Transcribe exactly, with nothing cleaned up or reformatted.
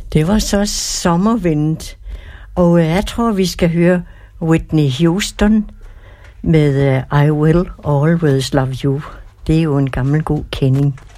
Det var så Sommerwind, og jeg tror, vi skal høre Whitney Houston med I Will Always Love You. Det er jo en gammel god kending.